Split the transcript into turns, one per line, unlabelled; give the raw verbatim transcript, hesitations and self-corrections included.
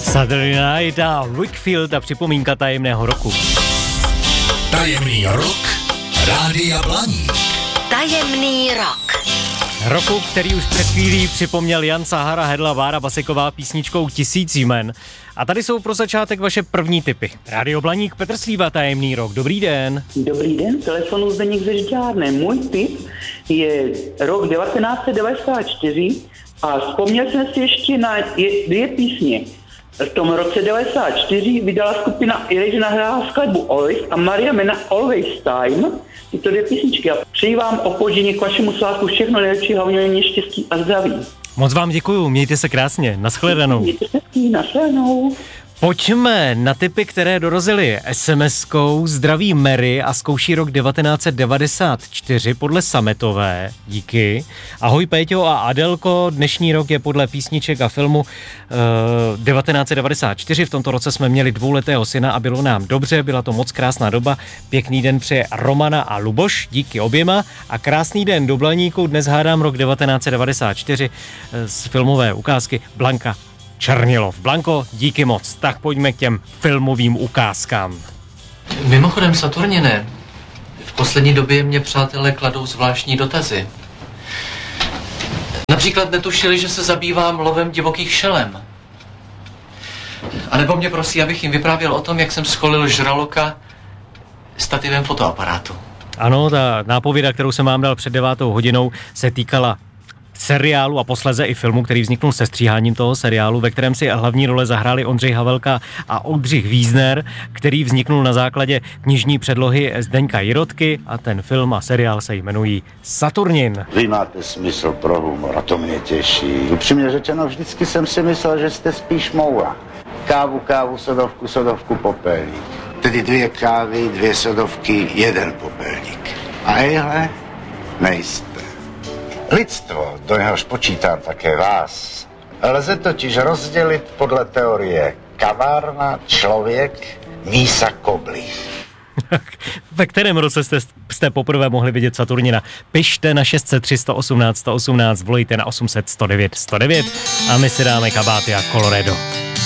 Saturday Night a Wakefield a připomínka tajemného roku.
Tajemný rok Rádia Blaník.
Tajemný rok.
Roku, který už před chvílí připomněl Jan Sahara, Hedla, Bára Basiková písničkou Tisíc jmen. A tady jsou pro začátek vaše první tipy. Rádio Blaník, Petr Slíva, Tajemný rok. Dobrý den.
Dobrý den, telefonu Zdeněk ze Žďárné. Můj tip je rok devatenáct set devadesát čtyři a vzpomněl jsem si ještě na dvě písně. V tom roce devadesát čtyři vydala skupina Irina hrála skladbu Always a Maria Mena Always Time. Tyto dvě písničky a přeji vám o podění k vašemu svátku všechno nejlepší, hlavně mě štěstí a zdraví.
Moc vám děkuju, mějte se krásně, nashledanou.
Mějte se hezky, nashledanou.
Pojďme na tipy, které dorazily es em eskou. Zdraví Mary a zkouší rok devatenáct set devadesát čtyři podle Sametové. Díky. Ahoj Péťo a Adelko, dnešní rok je podle písniček a filmu uh, devatenáct set devadesát čtyři. V tomto roce jsme měli dvouletého syna a bylo nám dobře, byla to moc krásná doba. Pěkný den přeje Romana a Luboš, díky oběma. A krásný den do Blaníku, dnes hádám rok devatenáct set devadesát čtyři z filmové ukázky Blanka Černilov. Blanko, díky moc. Tak pojďme k těm filmovým ukázkám.
Mimochodem, Saturnine, v poslední době mě přátelé kladou zvláštní dotazy. Například netušili, že se zabývám lovem divokých šelem. A nebo mě prosí, abych jim vyprávěl o tom, jak jsem skolil žraloka stativem fotoaparátu.
Ano, ta nápověda, kterou jsem vám dal před devátou hodinou, se týkala seriálu a posléze i filmu, který vzniknul se stříháním toho seriálu, ve kterém si hlavní role zahráli Ondřej Havelka a Oldřich Vízner, který vzniknul na základě knižní předlohy Zdeňka Jirotky a ten film a seriál se jmenují Saturnin.
Vy máte smysl pro humor a to mě těší. Upřímně řečeno, vždycky jsem si myslel, že jste spíš moura. Kávu, kávu, sodovku, sodovku, popelník. Tedy dvě kávy, dvě sodovky, jeden popelník. A ejhle, nejste. Lidstvo, do něhož počítám také vás, lze totiž rozdělit podle teorie kavárna, člověk, mísa, koblih.
Ve kterém roce jste, jste poprvé mohli vidět Saturnina? Pište na šest set tři sto osmnáct sto osmnáct, volejte na osm set sto devět sto devět a my si dáme kabáty a Colorado.